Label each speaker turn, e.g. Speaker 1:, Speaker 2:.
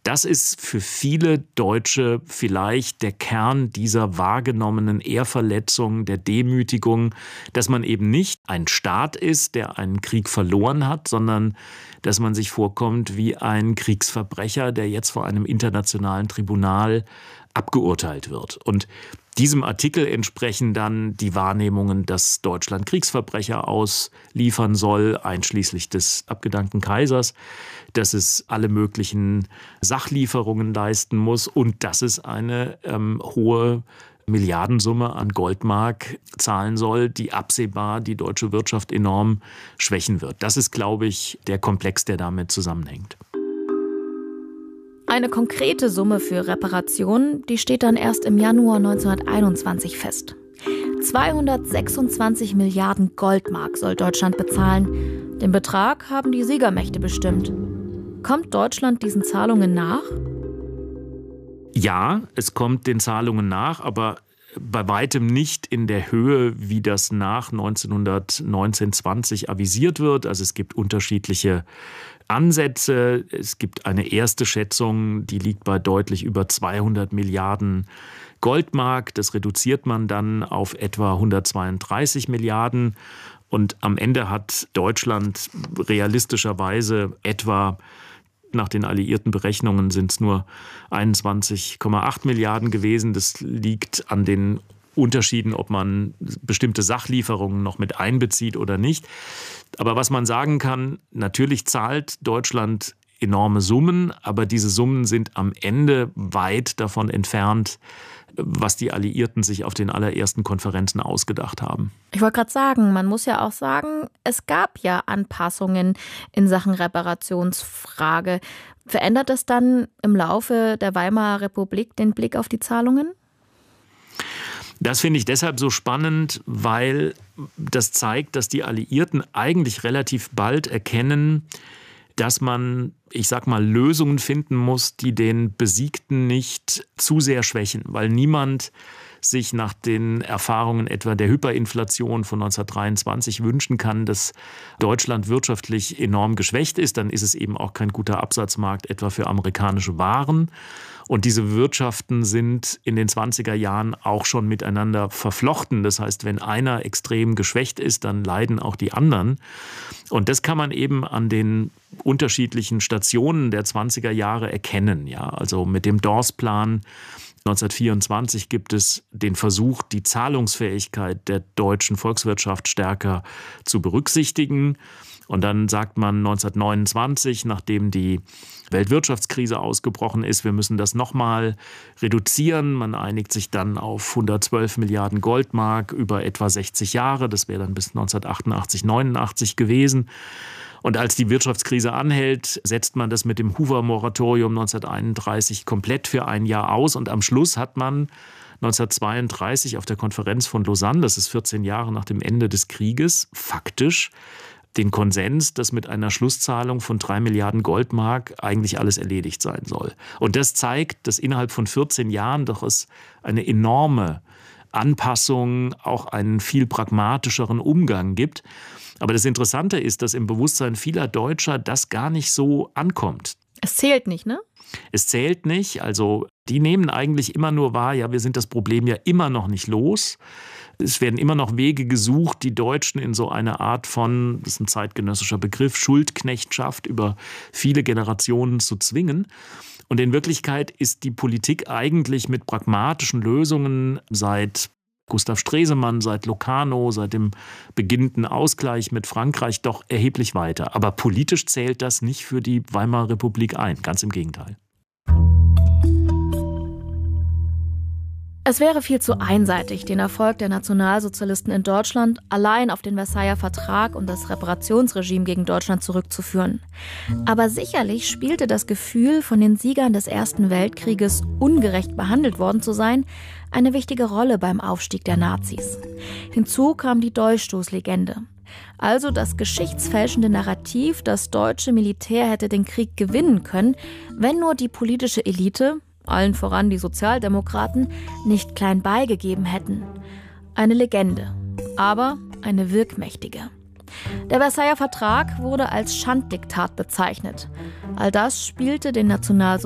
Speaker 1: Das ist für viele Deutsche vielleicht der Kern dieser wahrgenommenen Ehrverletzung, der Demütigung, dass man eben nicht ein Staat ist, der einen Krieg verloren hat, sondern dass man sich vorkommt wie ein Kriegsverbrecher, der jetzt vor einem internationalen Tribunal abgeurteilt wird. Und diesem Artikel entsprechen dann die Wahrnehmungen, dass Deutschland Kriegsverbrecher ausliefern soll, einschließlich des abgedankten Kaisers, dass es alle möglichen Sachlieferungen leisten muss und dass es eine hohe Milliardensumme an Goldmark zahlen soll, die absehbar die deutsche Wirtschaft enorm schwächen wird. Das ist, glaube ich, der Komplex, der damit zusammenhängt.
Speaker 2: Eine konkrete Summe für Reparationen, die steht dann erst im Januar 1921 fest. 226 Milliarden Goldmark soll Deutschland bezahlen. Den Betrag haben die Siegermächte bestimmt. Kommt Deutschland diesen Zahlungen nach?
Speaker 1: Ja, es kommt den Zahlungen nach, aber bei weitem nicht in der Höhe, wie das nach 1919/20 avisiert wird. Also es gibt unterschiedliche Ansätze. Es gibt eine erste Schätzung, die liegt bei deutlich über 200 Milliarden Goldmark. Das reduziert man dann auf etwa 132 Milliarden. Und am Ende hat Deutschland realistischerweise etwa, nach den alliierten Berechnungen sind es nur 21,8 Milliarden gewesen. Das liegt an den Unterschieden, ob man bestimmte Sachlieferungen noch mit einbezieht oder nicht. Aber was man sagen kann, natürlich zahlt Deutschland enorme Summen, aber diese Summen sind am Ende weit davon entfernt, was die Alliierten sich auf den allerersten Konferenzen ausgedacht haben.
Speaker 2: Ich wollte gerade sagen, man muss ja auch sagen, es gab ja Anpassungen in Sachen Reparationsfrage. Verändert es dann im Laufe der Weimarer Republik den Blick auf die Zahlungen?
Speaker 1: Das finde ich deshalb so spannend, weil das zeigt, dass die Alliierten eigentlich relativ bald erkennen, dass man, ich sag mal, Lösungen finden muss, die den Besiegten nicht zu sehr schwächen, weil niemand sich nach den Erfahrungen etwa der Hyperinflation von 1923 wünschen kann, dass Deutschland wirtschaftlich enorm geschwächt ist. Dann ist es eben auch kein guter Absatzmarkt etwa für amerikanische Waren. Und diese Wirtschaften sind in den 20er Jahren auch schon miteinander verflochten. Das heißt, wenn einer extrem geschwächt ist, dann leiden auch die anderen. Und das kann man eben an den unterschiedlichen Stationen der 20er Jahre erkennen. Ja, also mit dem Dawes-Plan 1924 gibt es den Versuch, die Zahlungsfähigkeit der deutschen Volkswirtschaft stärker zu berücksichtigen. Und dann sagt man 1929, nachdem die Weltwirtschaftskrise ausgebrochen ist, wir müssen das nochmal reduzieren. Man einigt sich dann auf 112 Milliarden Goldmark über etwa 60 Jahre. Das wäre dann bis 1988, 89 gewesen. Und als die Wirtschaftskrise anhält, setzt man das mit dem Hoover-Moratorium 1931 komplett für ein Jahr aus. Und am Schluss hat man 1932 auf der Konferenz von Lausanne, das ist 14 Jahre nach dem Ende des Krieges, faktisch den Konsens, dass mit einer Schlusszahlung von 3 Milliarden Goldmark eigentlich alles erledigt sein soll. Und das zeigt, dass innerhalb von 14 Jahren doch es eine enorme Anpassung, auch einen viel pragmatischeren Umgang gibt. Aber das Interessante ist, dass im Bewusstsein vieler Deutscher das gar nicht so ankommt.
Speaker 2: Es zählt nicht, ne?
Speaker 1: Es zählt nicht. Also die nehmen eigentlich immer nur wahr, ja, wir sind das Problem ja immer noch nicht los. Es werden immer noch Wege gesucht, die Deutschen in so eine Art von, das ist ein zeitgenössischer Begriff, Schuldknechtschaft über viele Generationen zu zwingen. Und in Wirklichkeit ist die Politik eigentlich mit pragmatischen Lösungen seit Gustav Stresemann, seit Locarno, seit dem beginnenden Ausgleich mit Frankreich doch erheblich weiter. Aber politisch zählt das nicht für die Weimarer Republik ein, ganz im Gegenteil.
Speaker 2: Es wäre viel zu einseitig, den Erfolg der Nationalsozialisten in Deutschland allein auf den Versailler Vertrag und das Reparationsregime gegen Deutschland zurückzuführen. Aber sicherlich spielte das Gefühl, von den Siegern des Ersten Weltkrieges ungerecht behandelt worden zu sein, eine wichtige Rolle beim Aufstieg der Nazis. Hinzu kam die Dolchstoßlegende. Also das geschichtsfälschende Narrativ, das deutsche Militär hätte den Krieg gewinnen können, wenn nur die politische Elite, allen voran die Sozialdemokraten, nicht klein beigegeben hätten. Eine Legende, aber eine wirkmächtige. Der Versailler Vertrag wurde als Schanddiktat bezeichnet. All das spielte den Nationalsozialisten